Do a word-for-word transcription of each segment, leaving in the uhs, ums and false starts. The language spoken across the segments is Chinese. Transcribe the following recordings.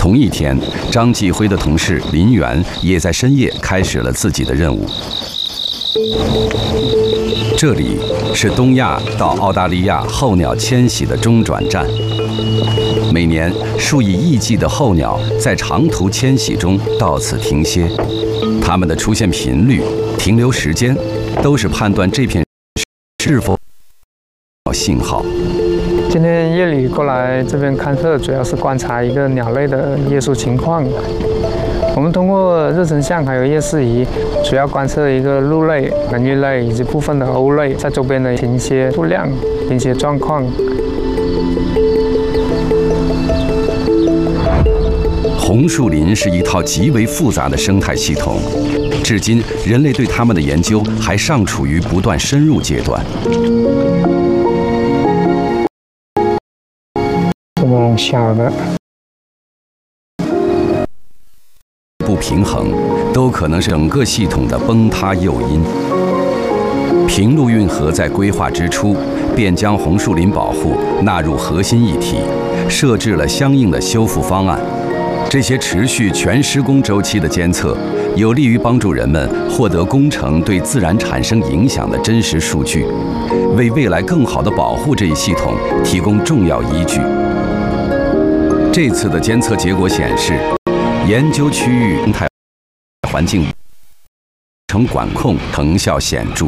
同一天，张继辉的同事林源也在深夜开始了自己的任务。这里是东亚到澳大利亚候鸟迁徙的中转站。每年数以亿计的候鸟在长途迁徙中到此停歇，它们的出现频率、停留时间，都是判断这片是否信号。 今天夜里过来这边看测，主要是观察一个鸟类的夜宿情况。我们通过热成像还有夜视仪，主要观测一个鹿类、人鱼类以及部分的鸥类在周边的停歇数量、停歇状况。 红树林是一套极为复杂的生态系统，至今人类对它们的研究还尚处于不断深入阶段。 这种小的不平衡，都可能是整个系统的崩塌诱因。平陆运河在规划之初，便将红树林保护纳入核心议题，设置了相应的修复方案。这些持续全施工周期的监测，有利于帮助人们获得工程对自然产生影响的真实数据，为未来更好地保护这一系统提供重要依据。这次的监测结果显示，研究区域生态环境成管控成效显著。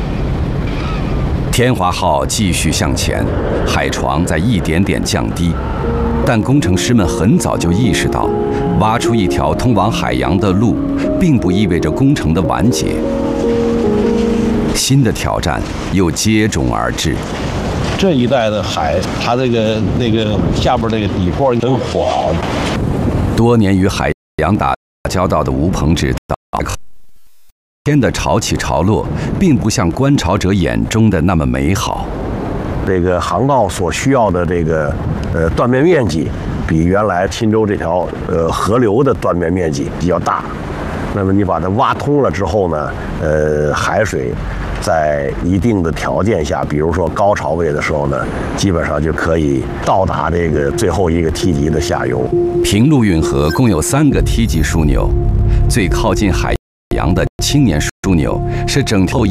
天华号继续向前，海床在一点点降低。但工程师们很早就意识到，挖出一条通往海洋的路，并不意味着工程的完结。新的挑战又接踵而至。 这一带的海，它这个那个下边那个底坡很广。 多年与海洋打交道的吴鹏知道，天的潮起潮落，并不像观潮者眼中的那么美好。 这个航道所需要的这个呃断面面积，比原来钦州这条呃河流的断面面积比较大。那么你把它挖通了之后呢，呃，海水在一定的条件下，比如说高潮位的时候呢，基本上就可以到达这个最后一个梯级的下游。 平陆运河共有三个梯级枢纽，最靠近海洋的青年枢纽是整条。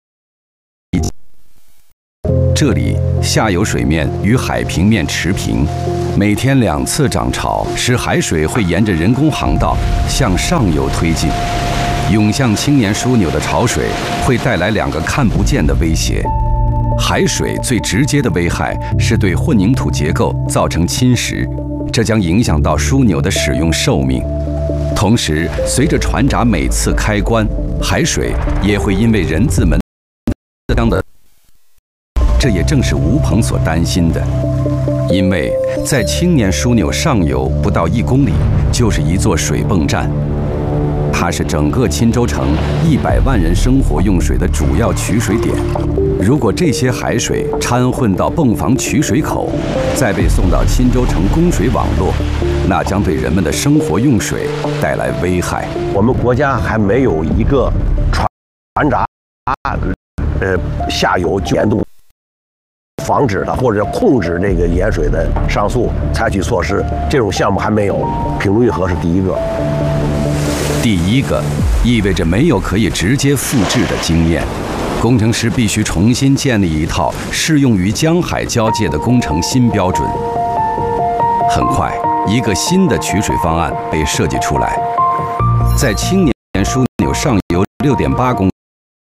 这里下游水面与海平面持平，每天两次涨潮，使海水会沿着人工航道向上游推进。涌向青年枢纽的潮水会带来两个看不见的威胁。海水最直接的危害是对混凝土结构造成侵蚀，这将影响到枢纽的使用寿命。同时，随着船闸每次开关，海水也会因为人字门的。这也正是吴鹏所担心的，因为在青年枢纽上游不到一公里就是一座水泵站，它是整个钦州城一百万人生活用水的主要取水点。如果这些海水掺混到泵房取水口，再被送到钦州城供水网络，那将对人们的生活用水带来危害。 我们国家还没有一个船船闸呃下游监督。防止的或者控制这个盐水的上溯采取措施，这种项目还没有。平陆运河是第一个。 第一个意味着没有可以直接复制的经验，工程师必须重新建立一套适用于江海交界的工程新标准。很快，一个新的取水方案被设计出来，在青年枢纽上游六点八公里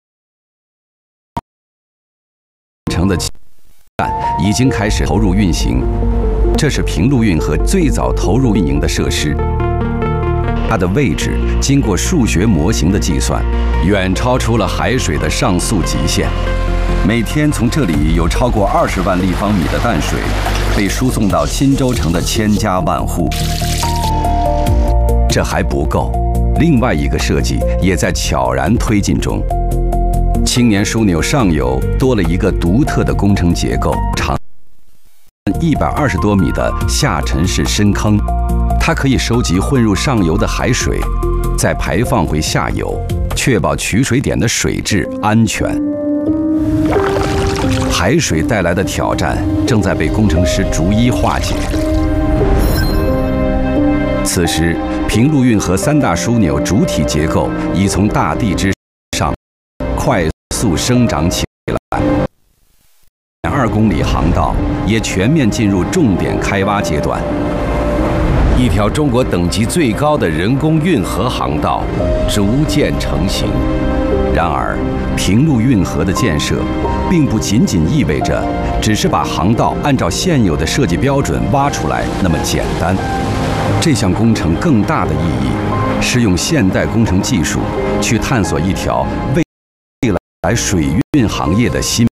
程的已经开始投入运行，这是平陆运河最早投入运营的设施。它的位置经过数学模型的计算，远超出了海水的上溯极限。每天从这里有超过二十万立方米的淡水被输送到钦州城的千家万户。这还不够，另外一个设计也在悄然推进中。青年枢纽上游多了一个独特的工程结构，长一百二十多米的下沉式深坑，它可以收集混入上游的海水，再排放回下游，确保取水点的水质安全。海水带来的挑战正在被工程师逐一化解。 此时，平陆运河三大枢纽主体结构已从大地之上快速生长起来，二公里航道也全面进入重点开挖阶段。一条中国等级最高的人工运河航道逐渐成型。然而，平陆运河的建设，并不仅仅意味着只是把航道按照现有的设计标准挖出来那么简单。这项工程更大的意义，是用现代工程技术去探索一条未来水运行业的新。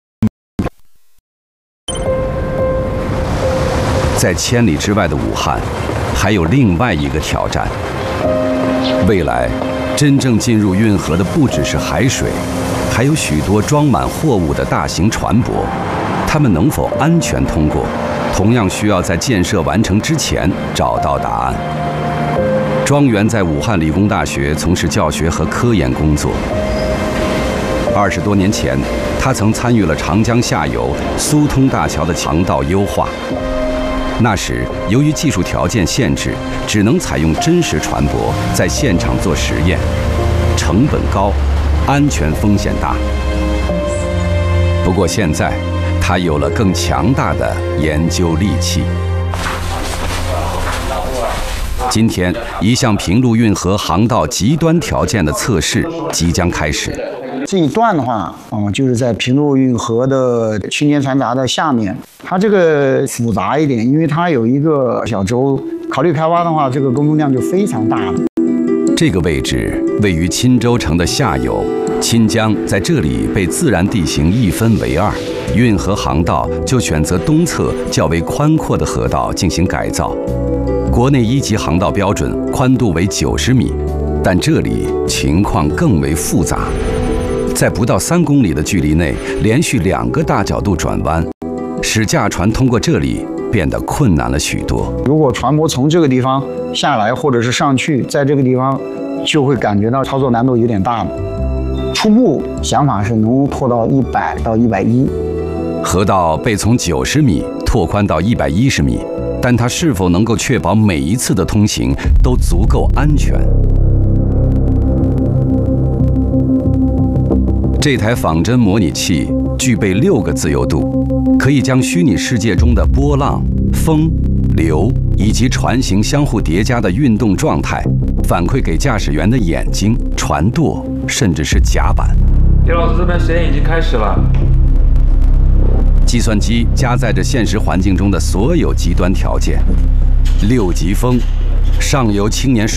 在千里之外的武汉，还有另外一个挑战。未来真正进入运河的不只是海水，还有许多装满货物的大型船舶，它们能否安全通过，同样需要在建设完成之前找到答案。庄园在武汉理工大学从事教学和科研工作。二十多年前，他曾参与了长江下游苏通大桥的航道优化。那时，由于技术条件限制，只能采用真实船舶在现场做实验，成本高，安全风险大。不过现在，他有了更强大的研究利器。今天，一项平陆运河航道极端条件的测试即将开始。 这一段的话，嗯，就是在平陆运河的青年船闸的下面，它这个复杂一点，因为它有一个小洲，考虑开挖的话，这个工作量就非常大了。 这个位置位于钦州城的下游，钦江在这里被自然地形一分为二，运河航道就选择东侧较为宽阔的河道进行改造。国内一级航道标准宽度为九十米，但这里情况更为复杂。在不到三公里的距离内，连续两个大角度转弯，使驾船通过这里变得困难了许多。 如果船舶从这个地方下来，或者是上去，在这个地方就会感觉到操作难度有点大了。初步想法是能拓到一百到一百一。 河道被从九十米拓宽到一百一十米，但它是否能够确保每一次的通行都足够安全？这台仿真模拟器具备六个自由度，可以将虚拟世界中的波浪、风、流以及船型相互叠加的运动状态反馈给驾驶员的眼睛、船舵，甚至是甲板。 叶老师，这边实验已经开始了。 计算机加载着现实环境中的所有极端条件，六级风，上游青年